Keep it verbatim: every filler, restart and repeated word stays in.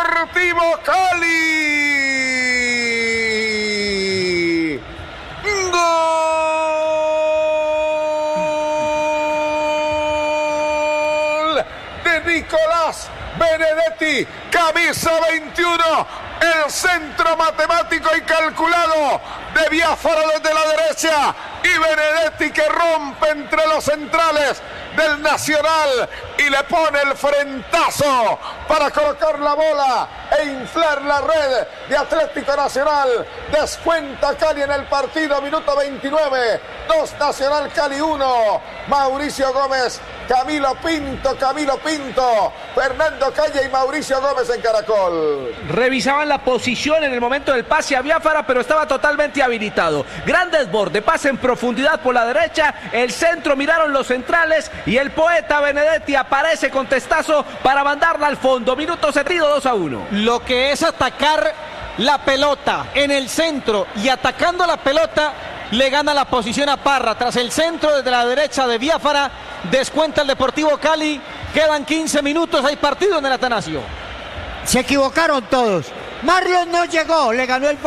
Deportivo Cali. Gol de Nicolás Benedetti, camisa veintiuno, el centro matemático y calculado de Biafara desde la derecha, y Benedetti que rompe entre los centrales del Nacional y le pone el frentazo para colocar la bola e inflar la red de Atlético Nacional. Descuenta Cali en el partido, minuto veintinueve, dos Nacional Cali uno. Mauricio Gómez, Camilo Pinto, Camilo Pinto, Fernando Calle y Mauricio Gómez en Caracol. Revisaban la posición en el momento del pase a Biafara, pero estaba totalmente habilitado. Gran desborde, pase en profundidad por la derecha, el centro, miraron los centrales y el poeta Benedetti aparece con testazo para mandarla al fondo. Minuto setenta, dos a uno. Lo que es atacar la pelota en el centro y atacando la pelota le gana la posición a Parra. Tras el centro desde la derecha de Biafara, descuenta el Deportivo Cali. Quedan quince minutos, hay partido en el Atanasio. Se equivocaron todos. Marlon no llegó, le ganó el